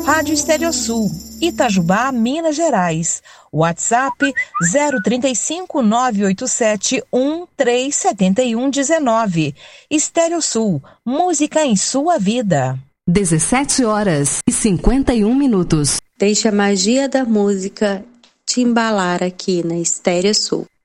Rádio Estéreo Sul, Itajubá, Minas Gerais. WhatsApp 035 987 1371 19. Estéreo Sul, música em sua vida. 17h51. Deixe a magia da música te embalar aqui na Estéreo Sul.